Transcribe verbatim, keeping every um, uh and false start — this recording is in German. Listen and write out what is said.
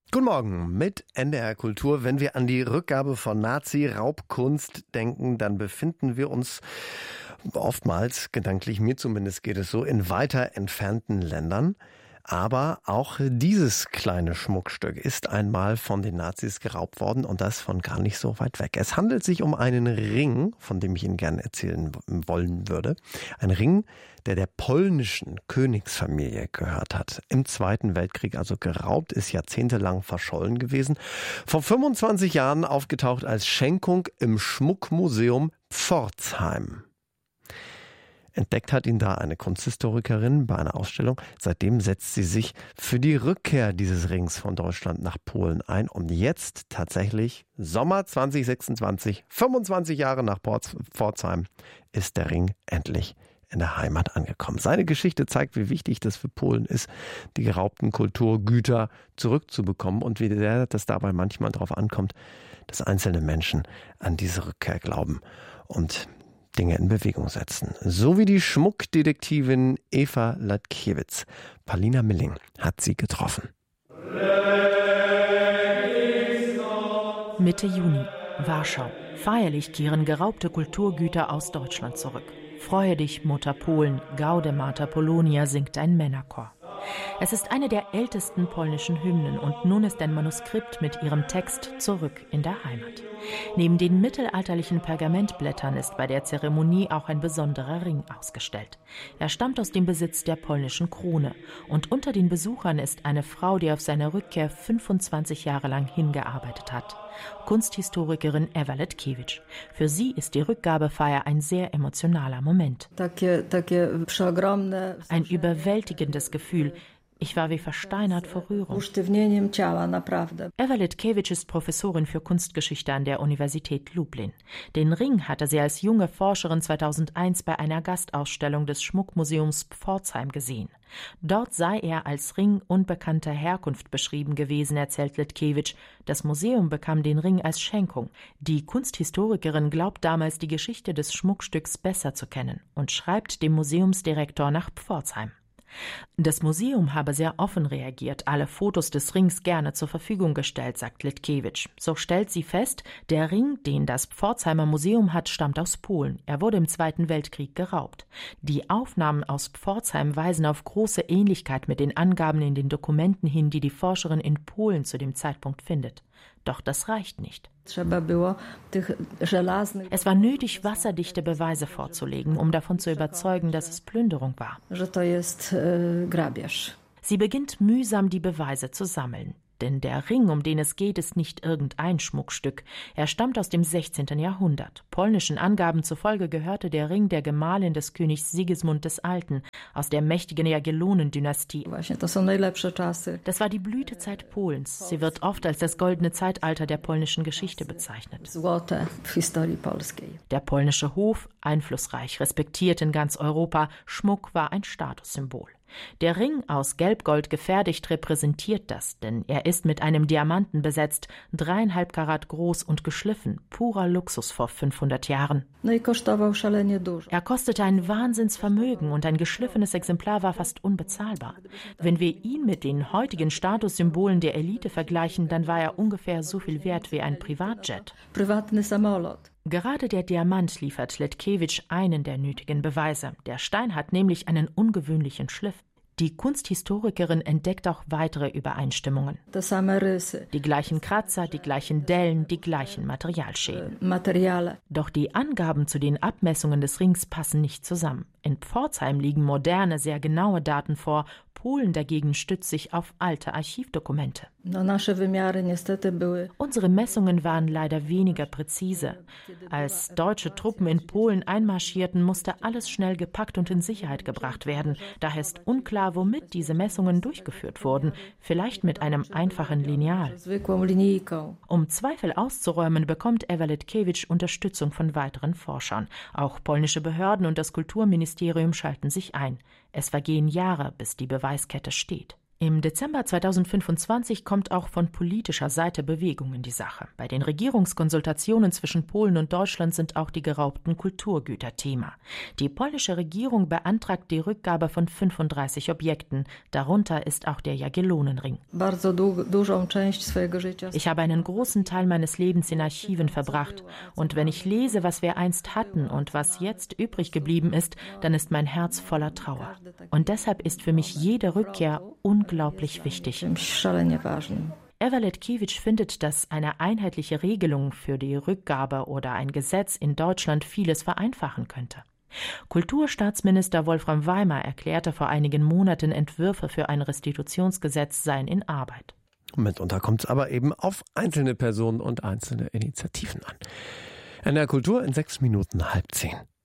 Guten Morgen mit N D R Kultur. Wenn wir an die Rückgabe von Nazi-Raubkunst denken, dann befinden wir uns oftmals, gedanklich, mir zumindest geht es so, in weiter entfernten Ländern. Aber auch dieses kleine Schmuckstück ist einmal von den Nazis geraubt worden und das von gar nicht so weit weg. Es handelt sich um einen Ring, von dem ich Ihnen gerne erzählen wollen würde. Ein Ring, der der polnischen Königsfamilie gehört hat. Im Zweiten Weltkrieg also geraubt, ist jahrzehntelang verschollen gewesen. Vor fünfundzwanzig Jahren aufgetaucht als Schenkung im Schmuckmuseum Pforzheim. Entdeckt hat ihn da eine Kunsthistorikerin bei einer Ausstellung. Seitdem setzt sie sich für die Rückkehr dieses Rings von Deutschland nach Polen ein. Und jetzt tatsächlich, Sommer zwanzig sechsundzwanzig, fünfundzwanzig Jahre nach Pforzheim, ist der Ring endlich in der Heimat angekommen. Seine Geschichte zeigt, wie wichtig das für Polen ist, die geraubten Kulturgüter zurückzubekommen und wie sehr das dabei manchmal darauf ankommt, dass einzelne Menschen an diese Rückkehr glauben und Dinge in Bewegung setzen. So wie die Schmuckdetektivin Eva Latkiewicz. Paulina Milling hat sie getroffen. Mitte Juni, Warschau. Feierlich kehren geraubte Kulturgüter aus Deutschland zurück. Freue dich, Mutter Polen, Gaude Mater Polonia, singt ein Männerchor. Es ist eine der ältesten polnischen Hymnen und nun ist ein Manuskript mit ihrem Text zurück in der Heimat. Neben den mittelalterlichen Pergamentblättern ist bei der Zeremonie auch ein besonderer Ring ausgestellt. Er stammt aus dem Besitz der polnischen Krone und unter den Besuchern ist eine Frau, die auf seine Rückkehr fünfundzwanzig Jahre lang hingearbeitet hat. Kunsthistorikerin Eva Latkiewicz. Für sie ist die Rückgabefeier ein sehr emotionaler Moment. Ein überwältigendes Gefühl. Ich war wie versteinert vor Rührung. Eva Latkiewicz ist Professorin für Kunstgeschichte an der Universität Lublin. Den Ring hatte sie als junge Forscherin zweitausendeins bei einer Gastausstellung des Schmuckmuseums Pforzheim gesehen. Dort sei er als Ring unbekannter Herkunft beschrieben gewesen, erzählt Latkiewicz. Das Museum bekam den Ring als Schenkung. Die Kunsthistorikerin glaubt damals, die Geschichte des Schmuckstücks besser zu kennen und schreibt dem Museumsdirektor nach Pforzheim. Das Museum habe sehr offen reagiert, alle Fotos des Rings gerne zur Verfügung gestellt, sagt Latkiewicz. So stellt sie fest, der Ring, den das Pforzheimer Museum hat, stammt aus Polen. Er wurde im Zweiten Weltkrieg geraubt. Die Aufnahmen aus Pforzheim weisen auf große Ähnlichkeit mit den Angaben in den Dokumenten hin, die die Forscherin in Polen zu dem Zeitpunkt findet. Doch das reicht nicht. Es war nötig, wasserdichte Beweise vorzulegen, um davon zu überzeugen, dass es Plünderung war. Sie beginnt mühsam, die Beweise zu sammeln. Denn der Ring, um den es geht, ist nicht irgendein Schmuckstück. Er stammt aus dem sechzehnten Jahrhundert. Polnischen Angaben zufolge gehörte der Ring der Gemahlin des Königs Sigismund des Alten aus der mächtigen Jagiellonen-Dynastie. Das war die Blütezeit Polens. Sie wird oft als das goldene Zeitalter der polnischen Geschichte bezeichnet. Der polnische Hof, einflussreich, respektiert in ganz Europa, Schmuck war ein Statussymbol. Der Ring aus Gelbgold gefertigt repräsentiert das, denn er ist mit einem Diamanten besetzt, dreieinhalb Karat groß und geschliffen, purer Luxus vor fünfhundert Jahren. Er kostete ein Wahnsinnsvermögen und ein geschliffenes Exemplar war fast unbezahlbar. Wenn wir ihn mit den heutigen Statussymbolen der Elite vergleichen, dann war er ungefähr so viel wert wie ein Privatjet. Gerade der Diamant liefert Latkiewicz einen der nötigen Beweise. Der Stein hat nämlich einen ungewöhnlichen Schliff. Die Kunsthistorikerin entdeckt auch weitere Übereinstimmungen. Die gleichen Kratzer, die gleichen Dellen, die gleichen Materialschäden. Doch die Angaben zu den Abmessungen des Rings passen nicht zusammen. In Pforzheim liegen moderne, sehr genaue Daten vor. Polen dagegen stützt sich auf alte Archivdokumente. Unsere Messungen waren leider weniger präzise. Als deutsche Truppen in Polen einmarschierten, musste alles schnell gepackt und in Sicherheit gebracht werden. Daher ist unklar, womit diese Messungen durchgeführt wurden. Vielleicht mit einem einfachen Lineal. Um Zweifel auszuräumen, bekommt Eva Latkiewicz Unterstützung von weiteren Forschern. Auch polnische Behörden und das Kulturministerium schalten sich ein. Es vergehen Jahre, bis die Beweiskette steht. Im Dezember zweitausendfünfundzwanzig kommt auch von politischer Seite Bewegung in die Sache. Bei den Regierungskonsultationen zwischen Polen und Deutschland sind auch die geraubten Kulturgüter Thema. Die polnische Regierung beantragt die Rückgabe von fünfunddreißig Objekten. Darunter ist auch der Jagiellonenring. Ich habe einen großen Teil meines Lebens in Archiven verbracht. Und wenn ich lese, was wir einst hatten und was jetzt übrig geblieben ist, dann ist mein Herz voller Trauer. Und deshalb ist für mich jede Rückkehr unglaublich unglaublich wichtig. Ewa Letkiewicz findet, dass eine einheitliche Regelung für die Rückgabe oder ein Gesetz in Deutschland vieles vereinfachen könnte. Kulturstaatsminister Wolfram Weimer erklärte vor einigen Monaten, Entwürfe für ein Restitutionsgesetz seien in Arbeit. Mitunter kommt es aber eben auf einzelne Personen und einzelne Initiativen an. N D R Kultur in sechs Minuten halb zehn.